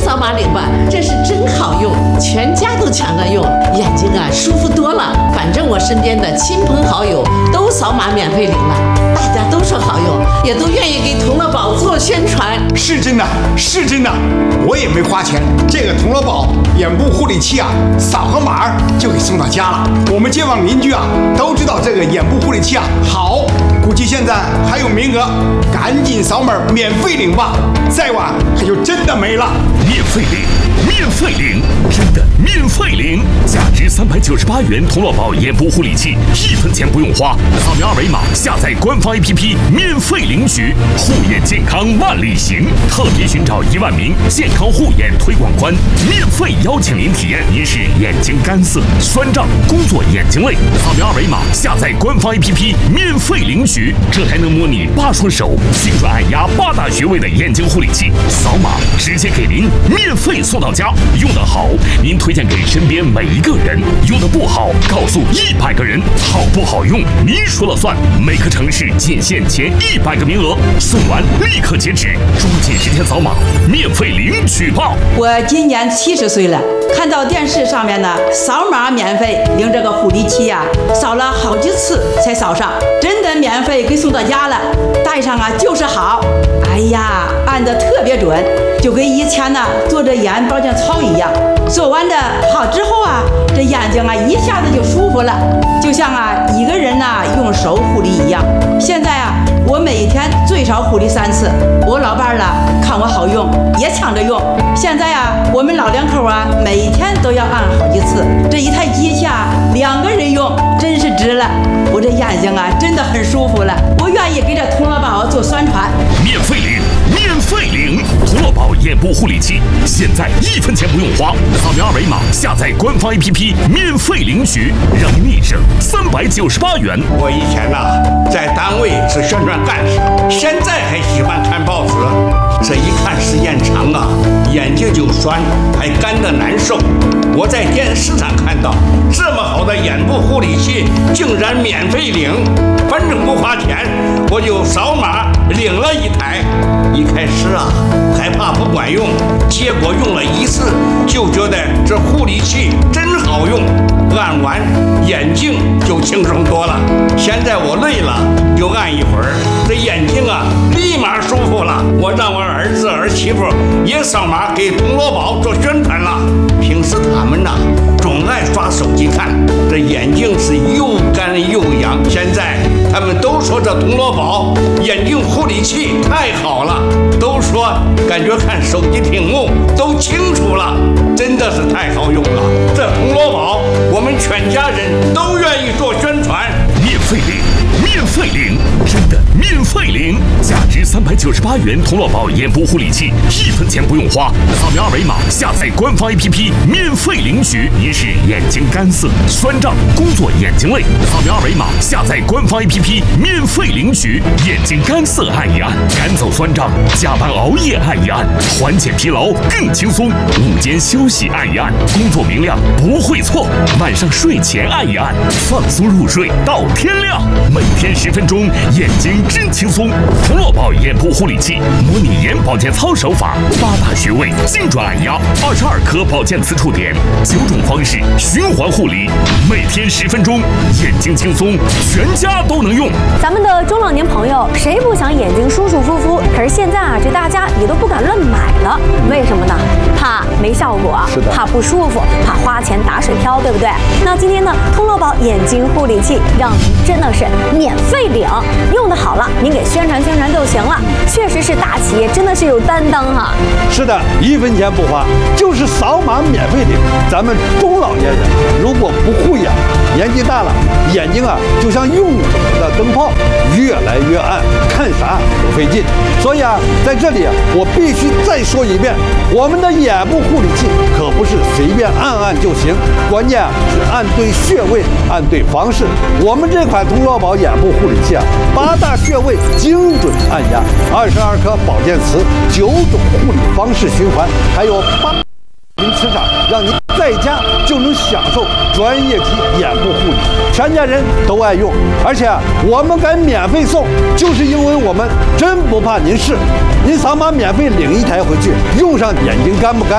扫码领吧，这是真好用，全家都抢着用，眼睛啊舒服多了。反正我身边的亲朋好友都扫码免费领了，大家都说好用，也都愿意给同乐宝做宣传。 是真的，是真的，我也没花钱，这个同乐宝眼部护理器啊，扫个码就给送到家了。我们街坊邻居啊都知道这个眼部护理器啊好，估计现在还有名额，赶紧扫码免费领吧，再晚可就真的没了。 免费领，免费领，真的免费领！价值398元同乐宝眼部护理器，1分钱不用花，扫描二维码下载官方 APP 免费领取。护眼健康万里行，特别寻找1万名健康护眼推广官，免费邀请您体验。您是眼睛干涩、酸胀、工作眼睛累，扫描二维码下载官方 APP 免费领取，这还能模拟8双手精准按压8大穴位的眼睛护理器，扫码直接给您免费送到家。用得好，您推荐给身边每一个人；用得不好，告诉100个人。好不好用，您说了算。每个城市仅限前100个名额，送完立刻截止，抓紧时间扫码，免费领取吧。 我今年70岁了，看到电视上面呢，扫码免费领这个护理器呀，扫了好几次才扫上，真的免费给送到家了，戴上啊就是好。哎呀，按得特别准，就跟以前呢做这眼保健操一样。做完的好之后啊，这眼睛啊一下子就舒服了，就像啊一个人呢用手护理一样。现在啊，我每天最少护理3次。我老伴儿了看我好用，也抢着用。现在啊，我们老两口啊，每天都要按好几次。这一台机器啊，2个人用，真是值了。我这眼睛啊，真的很舒服了。我愿意给这同乐宝做宣传。 免费领，免费领！同乐宝眼部护理器，现在1分钱不用花，扫描二维码下载官方 APP 免费领取，让您立省398元。 我以前在单位是宣传干事，现在还喜欢看报纸。这一看时间长啊，眼睛就酸，还干得难受。我在电视上看到这么好的眼部护理器，竟然免费领，反正不花钱，我就扫码领了1台。一开始啊，害怕不管用，结果用了1次，就觉得这护理器真好用，按完眼睛就轻松多了。现在我累了就按一会儿，这眼睛啊立马舒服了。我让我儿子儿媳妇也扫码给同乐宝做宣传了。平时他们总爱刷手机看，这眼睛是又干又痒。现在他们都说这同乐宝眼睛护理器太好了，都说感觉看手机屏幕都清楚了，真的是太好用了。这同乐宝我们全家人都愿意做宣传。 免费领，免费领，真的免费领！价值398元同乐宝眼部护理器，1分钱不用花，扫描二维码下载官方 APP 免费领取。您是眼睛干涩、酸胀、工作眼睛累，扫描二维码下载官方 APP 免费领取。眼睛干涩按一按，赶走酸胀；加班熬夜按一按，缓解疲劳更轻松；午间休息按一按，工作明亮不会错；晚上睡前按一按，放松入睡到天亮。每天10分钟，眼睛真轻松。同乐宝眼部护理器，模拟眼保健操手法，8大穴位精准按压，22颗保健磁触点，9种方式循环护理，每天10分钟，眼睛轻松，全家都能用。 咱们的中老年朋友谁不想眼睛舒舒服服？可是现在啊，这大家也都不敢乱买了，为什么呢？怕没效果，怕不舒服，怕花钱打水漂，对不对？那今天呢，同乐宝眼睛护理器让您真的是免费领，用的好了，您给宣传宣传就行了。确实是大企业，真的是有担当哈。 是的，1分钱不花，就是扫码免费领。咱们中老年人如果不护眼，年纪大了，眼睛啊就像用的灯泡，越来越暗，看啥都费劲。所以啊，在这里我必须再说一遍，我们的眼部护理器可不是随便按按就行，关键是按对穴位，按对方式。我们这款同乐宝眼部护理器8大穴位精准按压，22颗保健词，9种护理方式循环，还有8名磁场，让您在家就能享受专业级眼部护理，全家人都爱用。而且我们敢免费送，就是因为我们真不怕您试。您扫码免费领1台回去，用上眼睛干不干？